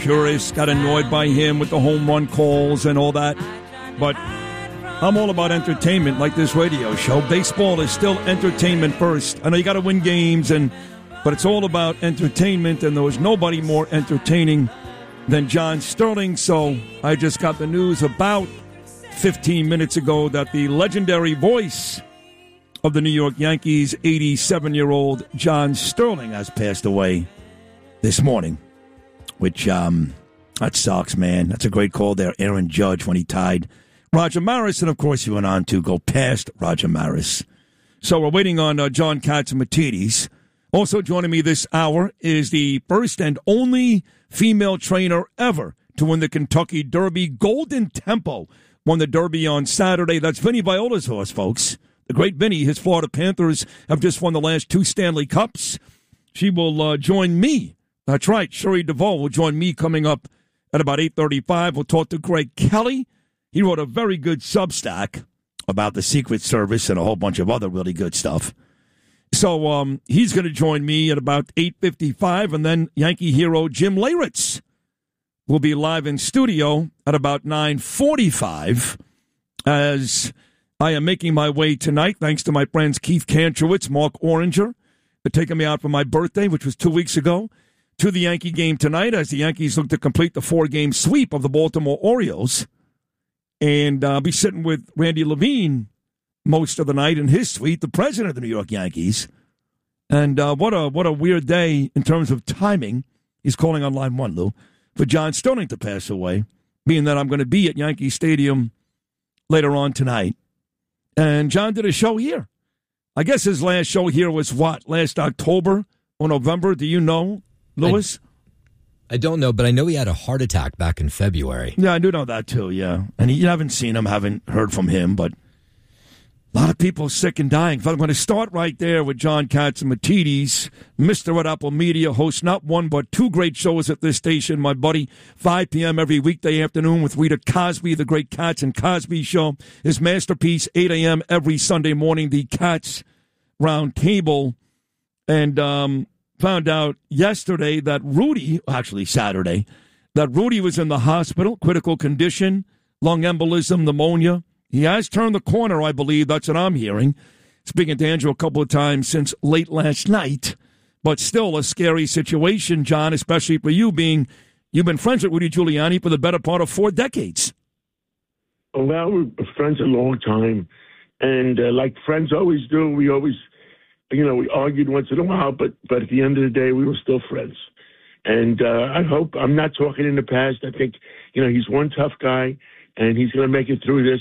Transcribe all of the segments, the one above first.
purists got annoyed by him with the home run calls and all that. But I'm all about entertainment like this radio show. Baseball is still entertainment first. I know you got to win games, but it's all about entertainment, and there was nobody more entertaining than John Sterling. So I just got the news about 15 minutes ago that the legendary voice of the New York Yankees, 87-year-old John Sterling, has passed away this morning, which that sucks, man. That's a great call there, Aaron Judge, when he tied Roger Maris, and of course he went on to go past Roger Maris. So we're waiting on John Catsimatidis. Also joining me this hour is the first and only female trainer ever to win the Kentucky Derby. Golden Tempo won the Derby on Saturday. That's Vinny Viola's horse, folks. The great Vinny. His Florida Panthers have just won the last 2 Stanley Cups. She will join me. That's right. Sherry DeVoe will join me coming up at about 8:35. We'll talk to Greg Kelly. He wrote a very good Substack about the Secret Service and a whole bunch of other really good stuff. So he's going to join me at about 8:55, and then Yankee hero Jim Leyritz will be live in studio at about 9:45 as I am making my way tonight, thanks to my friends Keith Kantrowitz, Mark Oranger, for taking me out for my birthday, which was 2 weeks ago, to the Yankee game tonight as the Yankees look to complete the 4-game sweep of the Baltimore Orioles. And I'll be sitting with Randy Levine most of the night in his suite, the president of the New York Yankees. And what a weird day in terms of timing. He's calling on line 1, Lou, for John Sterling to pass away, being that I'm going to be at Yankee Stadium later on tonight. And John did a show here. I guess his last show here was what, last October or November? Do you know, Louis? I don't know, but I know he had a heart attack back in February. Yeah, I do know that too, yeah. And you haven't seen him, haven't heard from him, but a lot of people sick and dying. I'm going to start right there with John Catsimatidis, Mr. Red Apple Media, hosts not one but 2 great shows at this station, my buddy, 5 p.m. every weekday afternoon with Rita Cosby, the great Cats and Cosby Show. His masterpiece, 8 a.m. every Sunday morning, the Cats Round Table. And found out yesterday that Saturday, that Rudy was in the hospital, critical condition, lung embolism, pneumonia. He has turned the corner, I believe. That's what I'm hearing. Speaking to Andrew a couple of times since late last night. But still a scary situation, John, especially for you you've been friends with Rudy Giuliani for the better part of 4 decades. Well, we're friends a long time. And like friends always do, we always, we argued once in a while, but at the end of the day, we were still friends. And I hope, I'm not talking in the past. I think, he's one tough guy, and he's going to make it through this.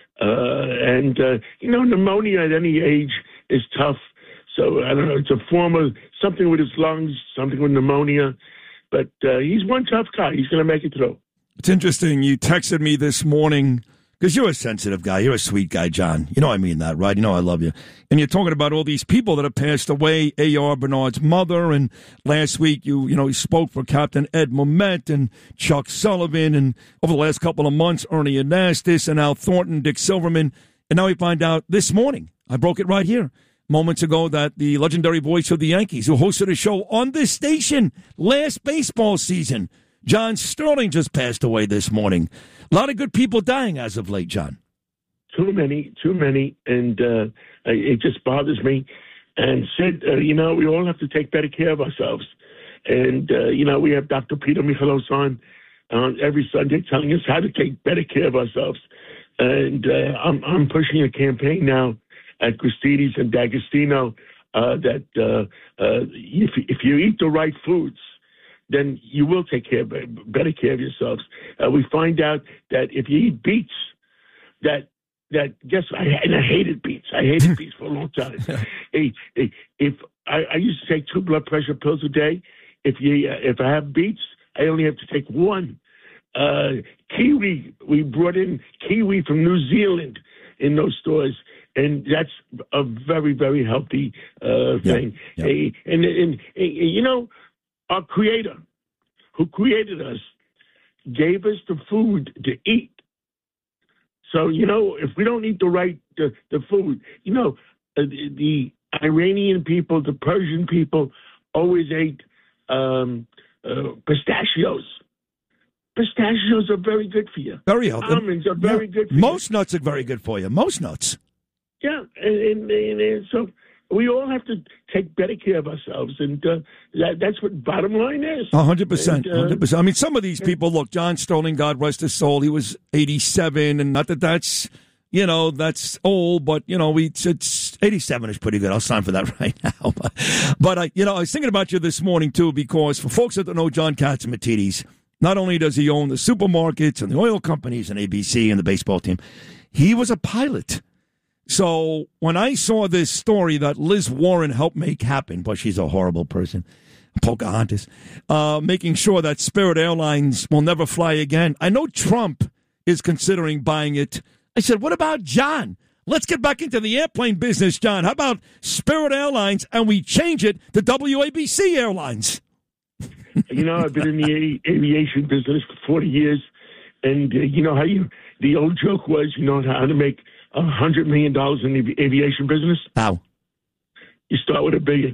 Pneumonia at any age is tough. So, I don't know, it's a form of something with his lungs, something with pneumonia. But he's one tough guy. He's going to make it through. It's interesting. You texted me this morning, because you're a sensitive guy. You're a sweet guy, John. You know I mean that, right? You know I love you. And you're talking about all these people that have passed away, A.R. Bernard's mother, and last week you spoke for Captain Ed Momet and Chuck Sullivan, and over the last couple of months, Ernie Anastas and Al Thornton, Dick Silverman. And now we find out this morning, I broke it right here, moments ago, that the legendary voice of the Yankees, who hosted a show on this station last baseball season, John Sterling, just passed away this morning. A lot of good people dying as of late, John. Too many, and it just bothers me. And Sid, we all have to take better care of ourselves. And, we have Dr. Peter Michalos on every Sunday telling us how to take better care of ourselves. And I'm pushing a campaign now at Christini's and D'Agostino that if you eat the right foods, then you will take better care of yourselves. We find out that if you eat beets, I hated beets. I hated beets for a long time. If I used to take 2 blood pressure pills a day, if I have beets, I only have to take 1. Kiwi, we brought in kiwi from New Zealand in those stores, and that's a very, very healthy thing. Yeah. Our Creator, who created us, gave us the food to eat. So, if we don't eat the food, the Iranian people, the Persian people always ate pistachios. Pistachios are very good for you. Very healthy. Almonds are very good for you. Most nuts are very good for you. Most nuts. Yeah, and so we all have to take better care of ourselves, and that's what bottom line is. 100%. 100%. I mean, some of these people, look, John Sterling, God rest his soul, he was 87, and not that that's, that's old, but, it's 87 is pretty good. I'll sign for that right now. But I was thinking about you this morning, too, because for folks that don't know John Catsimatidis, not only does he own the supermarkets and the oil companies and ABC and the baseball team, he was a pilot. So when I saw this story that Liz Warren helped make happen, but she's a horrible person, Pocahontas, making sure that Spirit Airlines will never fly again. I know Trump is considering buying it. I said, what about John? Let's get back into the airplane business, John. How about Spirit Airlines and we change it to WABC Airlines? I've been in the aviation business for 40 years, and how the old joke was, how to make $100 million in the aviation business? How? You start with $1 billion.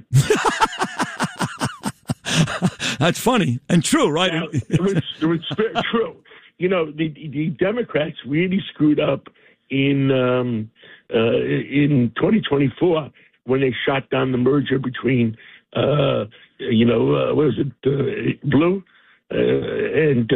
That's funny and true, right? Now, it's true. The Democrats really screwed up in 2024 when they shot down the merger between what was it, Blue and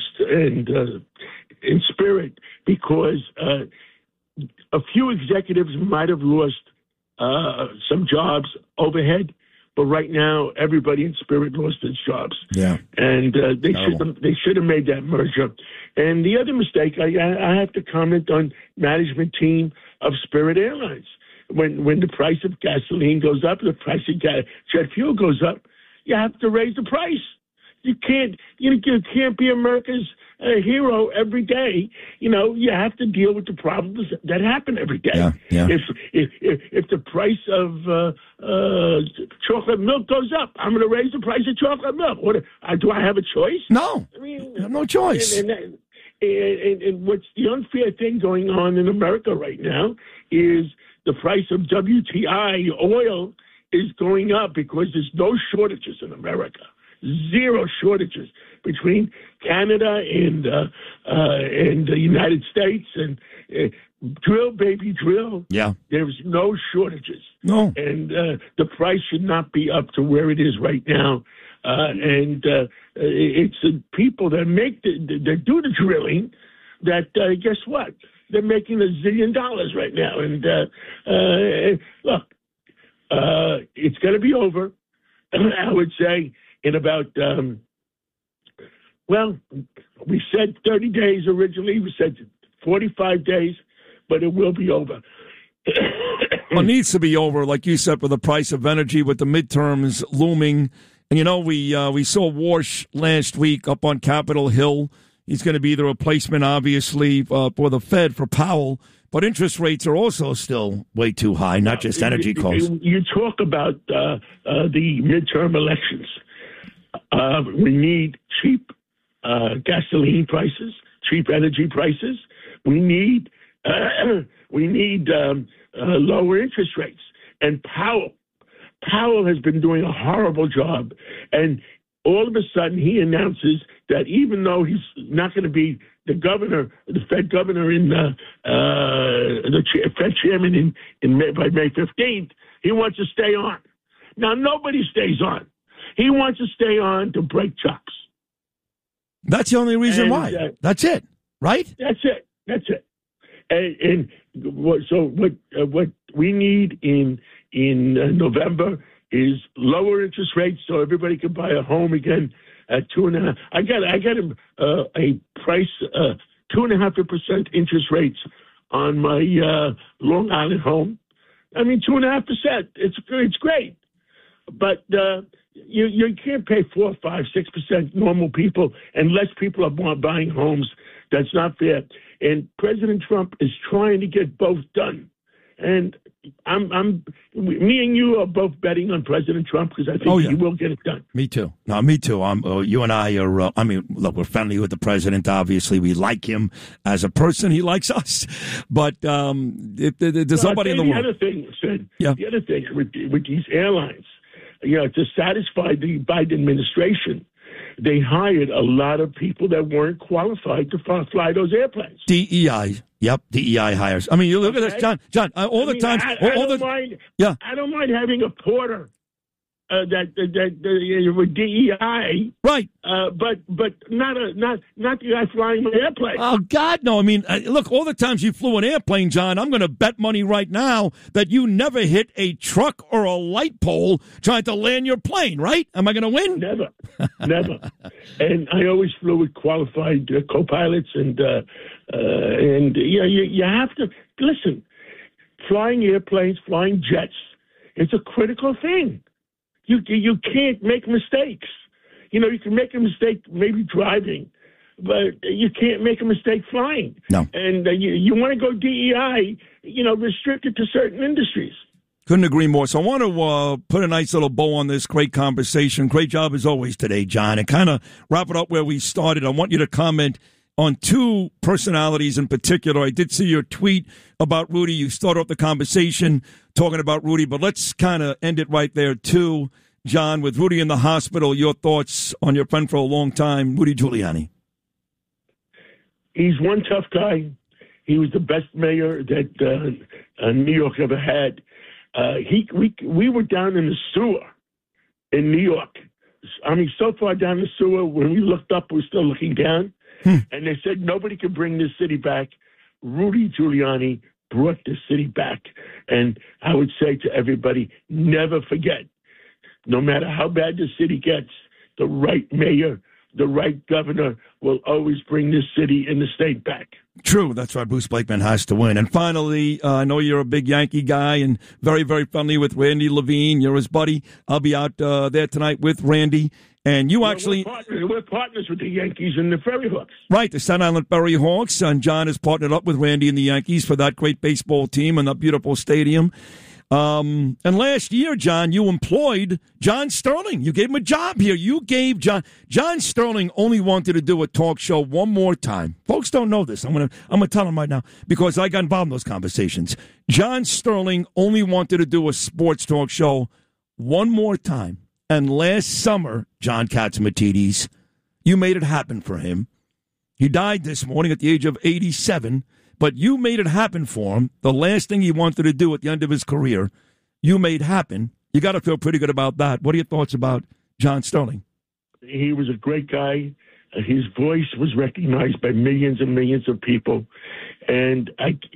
Spirit, because a few executives might have lost some jobs overhead, but right now everybody in Spirit lost its jobs. Yeah, and they should have made that merger. And the other mistake, I have to comment on management team of Spirit Airlines. When the price of gasoline goes up, the price of jet fuel goes up, you have to raise the price. You can't be America's hero every day. You have to deal with the problems that happen every day. Yeah. If the price of chocolate milk goes up, I'm going to raise the price of chocolate milk. Do I have a choice? No, I mean, you have no choice. And what's the unfair thing going on in America right now is the price of WTI oil is going up because there's no shortages in America. Zero shortages between Canada and the United States, and drill, baby, drill. Yeah, there's no shortages. No, and the price should not be up to where it is right now. And it's the people that that do the drilling that guess what? They're making $1 zillion right now. And look, it's going to be over. I would say in about, we said 30 days originally. We said 45 days, but it will be over. Well, it needs to be over, like you said, with the price of energy, with the midterms looming. And, we saw Warsh last week up on Capitol Hill. He's going to be the replacement, obviously, for the Fed, for Powell. But interest rates are also still way too high, not just energy costs. You talk about the midterm elections. We need cheap gasoline prices, cheap energy prices. We need lower interest rates. And Powell has been doing a horrible job. And all of a sudden, he announces that even though he's not going to be the governor, the Fed governor the Fed chairman by May 15th, he wants to stay on. Now, nobody stays on. He wants to stay on to break chops. That's the only reason why. That's it, right? That's it. And what we need in November is lower interest rates so everybody can buy a home again at 2.5%. I got a price 2.5% interest rates on my Long Island home. I mean 2.5%. It's great, but you can't pay 4, 5, 6% normal people, and less people are buying homes. That's not fair. And President Trump is trying to get both done. And me and you are both betting on President Trump because I think he will get it done. Me too. No, me too. You and I are. Look, we're friendly with the president. Obviously, we like him as a person. He likes us. But there's somebody in the world. The other thing with these airlines, to satisfy the Biden administration, they hired a lot of people that weren't qualified to fly those airplanes. DEI. Yep, DEI hires. I mean, you look at this, John. I don't mind having a porter that with DEI, right? But not the guy flying the airplane. Oh God, no! I mean, look, all the times you flew an airplane, John, I'm going to bet money right now that you never hit a truck or a light pole trying to land your plane. Right? Am I going to win? Never. And I always flew with qualified co-pilots, and you have to listen. Flying airplanes, flying jets, it's a critical thing. You can't make mistakes. You can make a mistake maybe driving, but you can't make a mistake flying. No. And you want to go DEI, restricted to certain industries. Couldn't agree more. So I want to put a nice little bow on this great conversation. Great job as always today, John. And kind of wrap it up where we started. I want you to comment on two personalities in particular. I did see your tweet about Rudy. You started off the conversation talking about Rudy, but let's kind of end it right there, too. John, with Rudy in the hospital, your thoughts on your friend for a long time, Rudy Giuliani. He's one tough guy. He was the best mayor that New York ever had. We were down in the sewer in New York. I mean, so far down the sewer, when we looked up, we were still looking down. And they said nobody can bring this city back. Rudy Giuliani brought this city back. And I would say to everybody, never forget, no matter how bad the city gets, the right mayor, the right governor will always bring this city and the state back. True. That's why Bruce Blakeman has to win. And finally, I know you're a big Yankee guy and very, very friendly with Randy Levine. You're his buddy. I'll be out there tonight with Randy. And you actually... We're partners with the Yankees and the Ferry Hawks. Right, the Staten Island Ferry Hawks. And John has partnered up with Randy and the Yankees for that great baseball team and that beautiful stadium. And last year, John, you employed John Sterling. You gave him a job here. You gave John Sterling only wanted to do a talk show one more time. Folks don't know this. I'm gonna tell them right now because I got involved in those conversations. John Sterling only wanted to do a sports talk show one more time. And last summer, John Catsimatidis, you made it happen for him. He died this morning at the age of 87, but you made it happen for him. The last thing he wanted to do at the end of his career, you made happen. You got to feel pretty good about that. What are your thoughts about John Sterling? He was a great guy. His voice was recognized by millions and millions of people. And,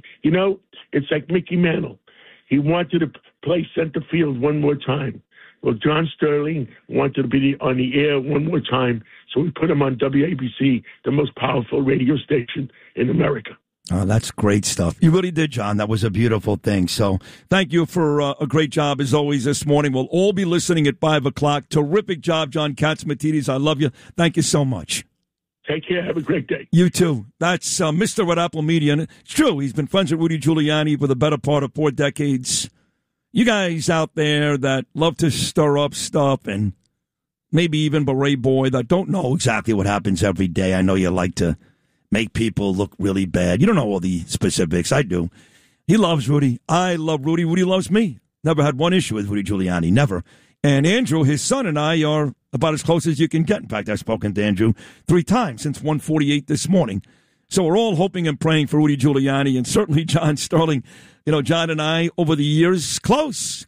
it's like Mickey Mantle. He wanted to play center field one more time. Well, John Sterling wanted to be on the air one more time, so we put him on WABC, the most powerful radio station in America. Oh, that's great stuff. You really did, John. That was a beautiful thing. So thank you for a great job, as always, this morning. We'll all be listening at 5 o'clock. Terrific job, John Catsimatidis. I love you. Thank you so much. Take care. Have a great day. You too. That's Mr. Red Apple Media. And it's true. He's been friends with Rudy Giuliani for the better part of 4 decades. You guys out there that love to stir up stuff and maybe even beret boy that don't know exactly what happens every day. I know you like to make people look really bad. You don't know all the specifics. I do. He loves Rudy. I love Rudy. Rudy loves me. Never had one issue with Rudy Giuliani. Never. And Andrew, his son, and I are about as close as you can get. In fact, I've spoken to Andrew 3 times since 1:48 this morning. So we're all hoping and praying for Rudy Giuliani and certainly John Sterling. John and I, over the years, close,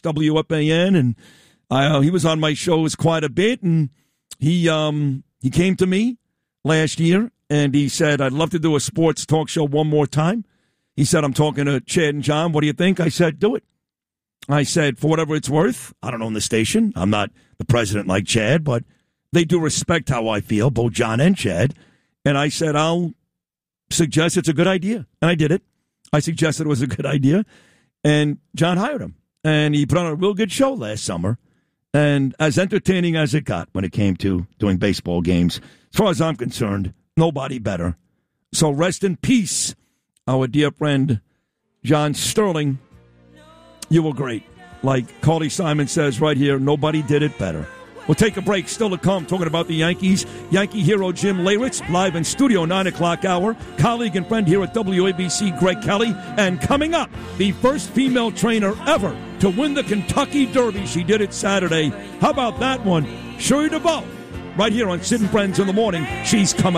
WFAN, and he was on my shows quite a bit, and he came to me last year, and he said, I'd love to do a sports talk show one more time. He said, I'm talking to Chad and John. What do you think? I said, do it. I said, for whatever it's worth, I don't own the station. I'm not the president like Chad, but they do respect how I feel, both John and Chad. And I said, I'll suggest it's a good idea. And I did it. I suggested it was a good idea. And John hired him. And he put on a real good show last summer. And as entertaining as it got when it came to doing baseball games, as far as I'm concerned, nobody better. So rest in peace, our dear friend, John Sterling. You were great. Like Carly Simon says right here, nobody did it better. We'll take a break. Still to come, talking about the Yankees. Yankee hero Jim Leyritz, live in studio, 9 o'clock hour. Colleague and friend here at WABC, Greg Kelly. And coming up, the first female trainer ever to win the Kentucky Derby. She did it Saturday. How about that one? Shuri DeVoe. right here on Sid and Friends in the Morning. She's coming